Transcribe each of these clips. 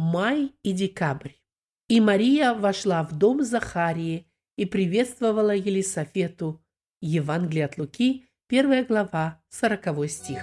май и декабрь. И Мария вошла в дом Захарии и приветствовала Елисафету. Евангелие от Луки, 1 глава, 40 стих.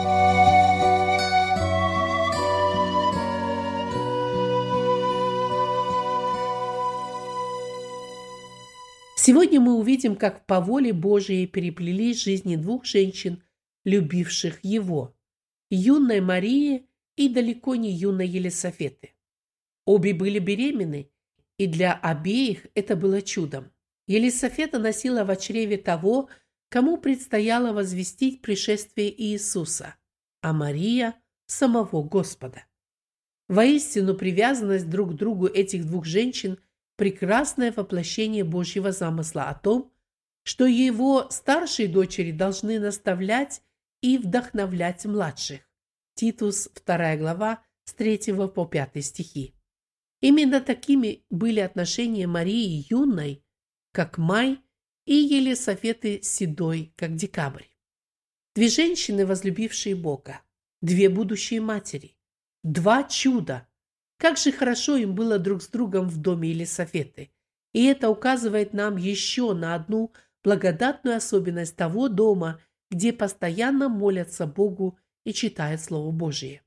Сегодня мы увидим, как по воле Божией переплелись жизни двух женщин, любивших Его, юной Марии и далеко не юной Елисафеты. Обе были беременны, и для обеих это было чудом. Елисафета носила во чреве того, кому предстояло возвестить пришествие Иисуса, а Мария – самого Господа. Воистину, привязанность друг к другу этих двух женщин – прекрасное воплощение Божьего замысла о том, что его старшие дочери должны наставлять и вдохновлять младших. Титус, 2 глава, с 3 по 5 стихи. Именно такими были отношения Марии юной, как май, и Елисафеты седой, как декабрь. Две женщины, возлюбившие Бога, две будущие матери, два чуда. Как же хорошо им было друг с другом в доме Елисафеты. И это указывает нам еще на одну благодатную особенность того дома, где постоянно молятся Богу и читают Слово Божие.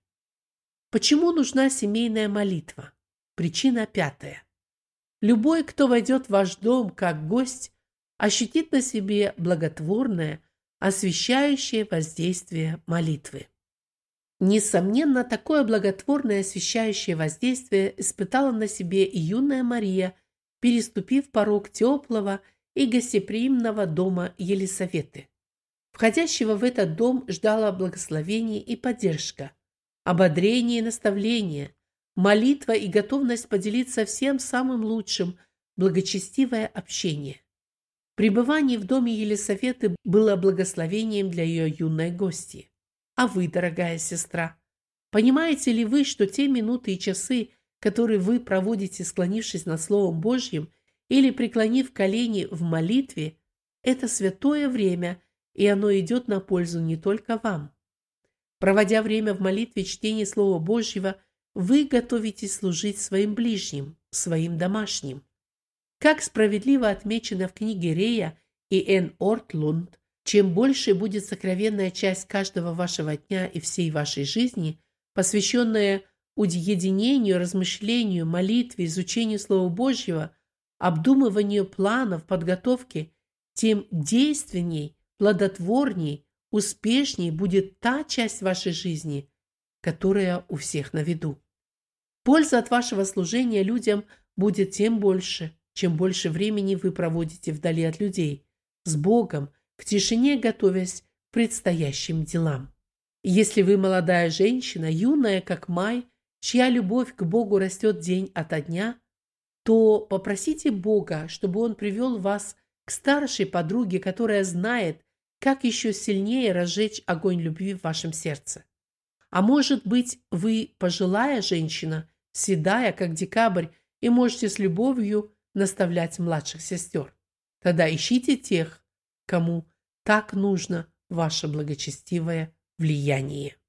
Почему нужна семейная молитва? Причина 5. Любой, кто войдет в ваш дом как гость, ощутит на себе благотворное, освящающее воздействие молитвы. Несомненно, такое благотворное освящающее воздействие испытала на себе и юная Мария, переступив порог теплого и гостеприимного дома Елисаветы. Входящего в этот дом ждало благословение и поддержка, ободрение и наставление, молитва и готовность поделиться всем самым лучшим, благочестивое общение. Пребывание в доме Елисаветы было благословением для ее юной гости. А вы, дорогая сестра, понимаете ли вы, что те минуты и часы, которые вы проводите, склонившись над Словом Божьим или преклонив колени в молитве, это святое время, и оно идет на пользу не только вам. Проводя время в молитве и чтении Слова Божьего, вы готовитесь служить своим ближним, своим домашним. Как справедливо отмечено в книге Рея и Н. Ортлунд, чем больше будет сокровенная часть каждого вашего дня и всей вашей жизни, посвященная уединению, размышлению, молитве, изучению Слова Божьего, обдумыванию планов, подготовке, тем действенней, плодотворней, успешней будет та часть вашей жизни, которая у всех на виду. Польза от вашего служения людям будет тем больше, чем больше времени вы проводите вдали от людей, с Богом, в тишине готовясь к предстоящим делам. Если вы молодая женщина, юная, как май, чья любовь к Богу растет день ото дня, то попросите Бога, чтобы Он привел вас к старшей подруге, которая знает, как еще сильнее разжечь огонь любви в вашем сердце. А может быть, вы пожилая женщина, седая, как декабрь, и можете с любовью наставлять младших сестер. Тогда ищите тех, кому так нужно ваше благочестивое влияние.